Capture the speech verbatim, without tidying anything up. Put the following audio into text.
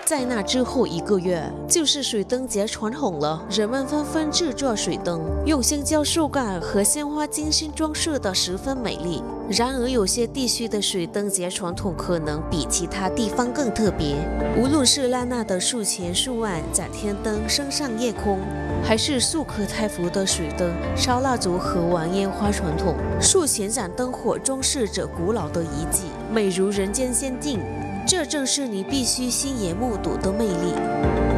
在那之后一个月，就是水灯节传统了，人们纷纷制作水灯，用香蕉树干和鲜花精心装饰得十分美丽。然而，有些地区的水灯节传统可能比其他地方更特别。无论是拉纳的树前树岸展天灯升上夜空，还是素可泰服的水灯烧蜡烛和玩烟花传统，树前展灯火装饰着古老的遗迹，美如人间仙境。这正是你必须亲眼目睹的魅力。